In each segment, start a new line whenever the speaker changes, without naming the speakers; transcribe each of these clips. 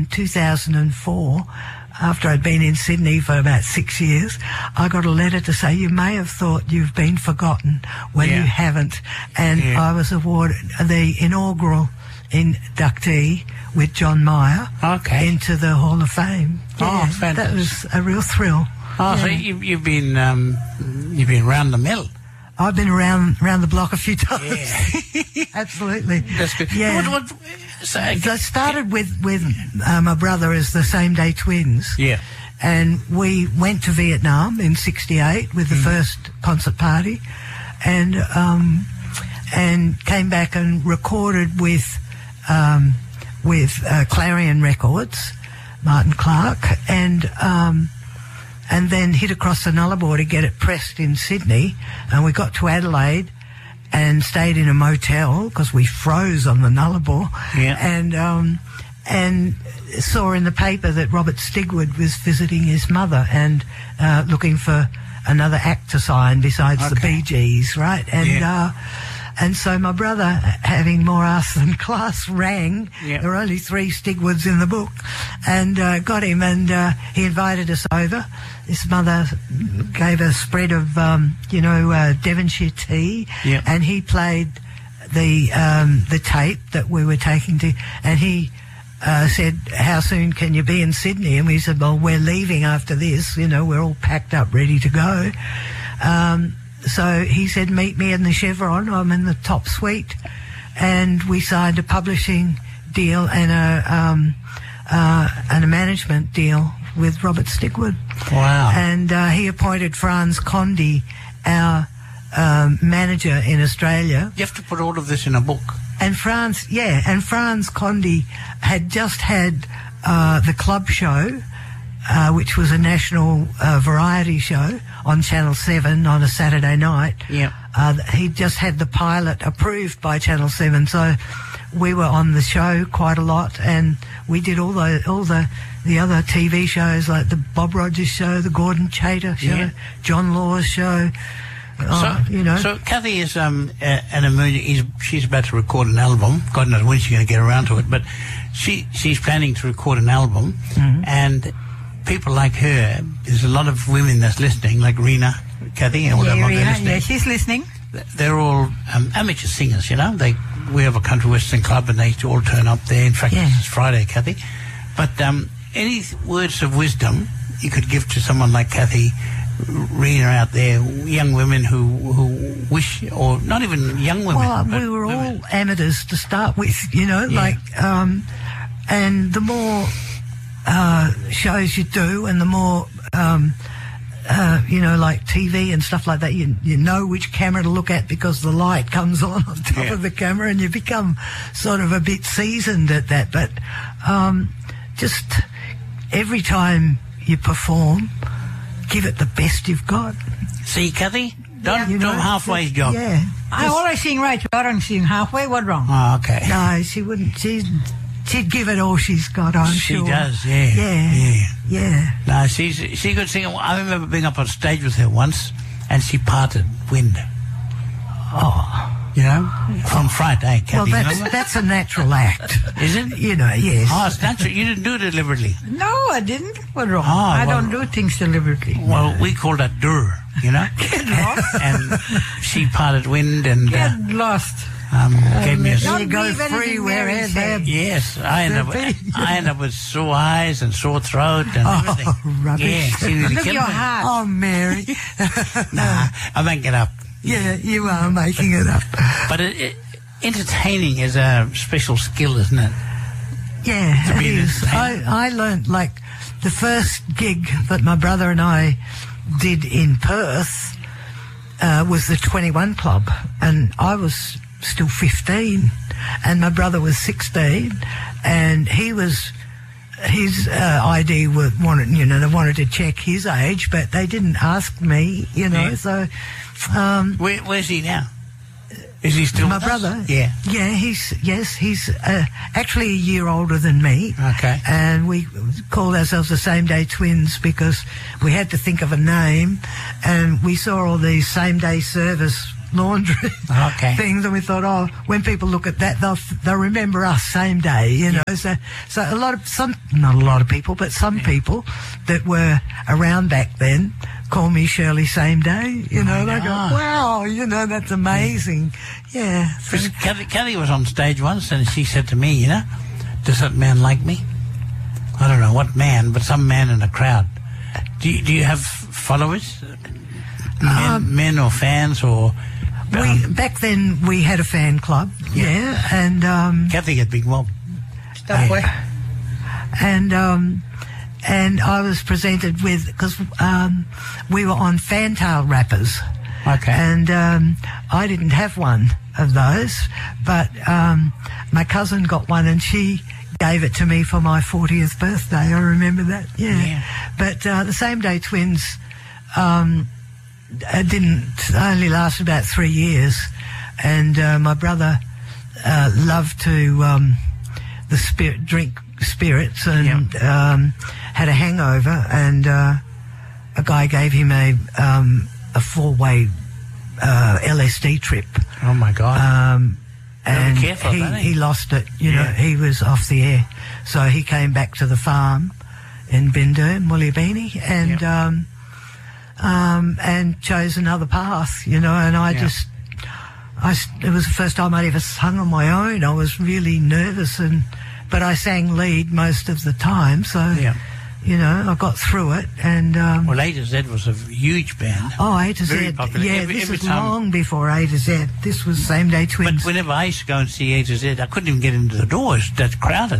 in 2004, after I'd been in Sydney for about 6 years, I got a letter to say, you may have thought you've been forgotten when you haven't. And I was awarded the inaugural inductee with John Mayer into the Hall of Fame.
Oh, fantastic.
That was a real thrill.
Oh, so you've been round the mill.
I've been around the block a few times.
Yeah.
Absolutely.
That's good.
Yeah. So I started with my brother as the Same Day Twins.
Yeah.
And we went to Vietnam in '68 with the first concert party, and came back and recorded with Clarion Records, Martin Clark, and then hit across the Nullarbor to get it pressed in Sydney. And we got to Adelaide and stayed in a motel because we froze on the Nullarbor.
Yeah.
And saw in the paper that Robert Stigwood was visiting his mother and looking for another act to sign besides the Bee Gees, right? And so my brother, having more ass than class, rang. There were only 3 Stigwoods in the book, and got him, and he invited us over. His mother gave a spread of, Devonshire tea, and he played the tape that we were taking to, and he said, how soon can you be in Sydney? And we said, well, we're leaving after this, we're all packed up, ready to go. So he said, meet me in the Chevron. I'm in the top suite. And we signed a publishing deal and a management deal with Robert Stigwood.
Wow.
And he appointed Franz Condy, our manager in Australia.
You have to put all of this in a book.
And Franz Condy had just had the Club Show, which was a national variety show on Channel 7 on a Saturday night.
Yeah.
He just had the pilot approved by Channel 7, so we were on the show quite a lot, and we did all the other TV shows like the Bob Rogers show, the Gordon Chater show, John Law's show.
So Kathy is she's about to record an album. God knows when she's going to get around to it, but she's planning to record an album, and people like her, there's a lot of women that's listening, like Rena, Kathy, and all that.
Yeah, she's listening.
They're all amateur singers, we have a country western club, and they all turn up there. In fact, it's Friday, Kathy. But any words of wisdom you could give to someone like Kathy, Rena out there, young women who wish, or not even young women.
Well, we were all amateurs to start with, and the more shows you do, and the more like TV and stuff like that, you know which camera to look at because the light comes on top of the camera, and you become sort of a bit seasoned at that. But just every time you perform, give it the best you've got.
See, Kathy, don't do halfway job.
Yeah.
I always sing right. I don't sing halfway. What wrong?
Oh, okay.
No, she wouldn't. She'd give it all she's got, I'm sure.
She does,
Yeah.
No, she's a good singer. I remember being up on stage with her once, and she parted wind.
Oh.
From fright, Kathy?
Well, that's a natural act.
Is it?
Yes.
Oh, it's natural. You didn't do it deliberately.
No, I didn't. What wrong? I don't do things deliberately.
Well, we call that dur,
Get lost.
And she parted wind and...
Get lost.
Gave me a...
You go free wherever.
Yes, I end up with sore eyes and sore throat and everything.
Oh, rubbish.
Yeah, she really
Look
killed
your
me.
heart.
Oh, Mary.
Nah, I make it up.
Yeah, you are making it up.
But entertaining is a special skill, isn't it?
Yeah, it is. I learned, like, the first gig that my brother and I did in Perth was the 21 Club, and I was still 15, and my brother was 16, and his ID wanted, they wanted to check his age, but they didn't ask me, so...
where's he now? Is he still
my
with
brother?
Us? Yeah.
Yeah, he's actually a year older than me.
Okay.
And we called ourselves the Same Day Twins because we had to think of a name, and we saw all these same day service laundry things, and we thought, when people look at that, they'll remember us same day, you know. So not a lot of people, but some people that were around back then call me Shirley Same Day, you know. They go, wow, you know, that's amazing. Yeah. So
Kathy was on stage once, and she said to me, you know, does that man like me? I don't know what man, but some man in a crowd. Do you have followers? Men or fans or...
back then we had a fan club, and...
Kathy had big mob.
And I was presented with... Because we were on fantail wrappers.
Okay.
And I didn't have one of those, but my cousin got one, and she gave it to me for my 40th birthday. I remember that, But the Same Day Twins... only lasted about 3 years, and my brother loved to drink spirits, and had a hangover, and a guy gave him a 4-way LSD trip.
Oh my God!
And
careful,
he lost it. You know, he was off the air, so he came back to the farm in Bindern, Mullyabini, and chose another path, you know, and it was the first time I'd ever sung on my own. I was really nervous, but I sang lead most of the time, so, you know, I got through it, and...
well, A to Z was a huge band.
Oh, A to Z.
Very popular.
This was long before A to Z. This was Same Day Twins.
But whenever I used to go and see A to Z, I couldn't even get into the doors. That's crowded.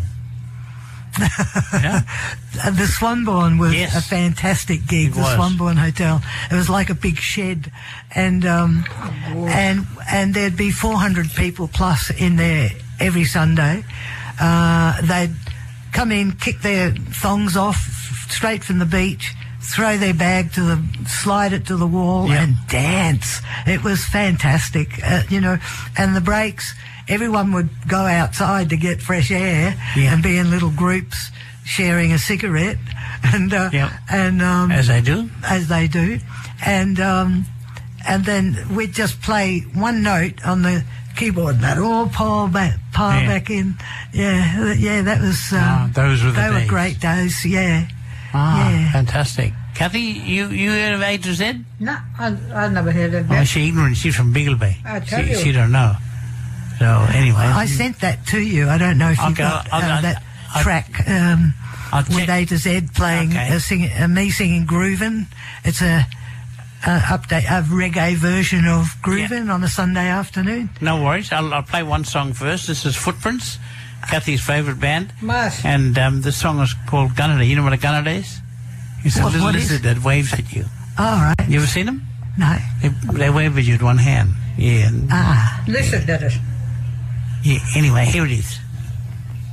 The Swanbourne was a fantastic gig. The Swanbourne Hotel. It was like a big shed, and there'd be 400 people plus in there every Sunday. They'd come in, kick their thongs off straight from the beach, throw their bag slide it to the wall, and dance. It was fantastic, you know. And the breaks, everyone would go outside to get fresh air and be in little groups sharing a cigarette, and
as they do,
and then we'd just play one note on the keyboard, and that all pile back in. That was
those were the days.
They were great days.
Fantastic. Kathy, you heard of A to Z?
No, I never heard of that.
Oh, she's ignorant. She's from Beagle
I tell you.
She don't know. So anyway,
I sent that to you. I don't know if you got that track with A to Z playing me singing Groovin'. It's a reggae version of Groovin' on a Sunday afternoon.
No worries. I'll play one song first. This is Footprints, Kathy's favourite band.
Mas.
And the song is called Gunnedah. You know what a Gunnedah is? It's a little lizard that waves at you.
All right.
You ever seen them?
No.
They wave at you with one hand. Yeah.
Lizard, that is.
Yeah, anyway, here it is.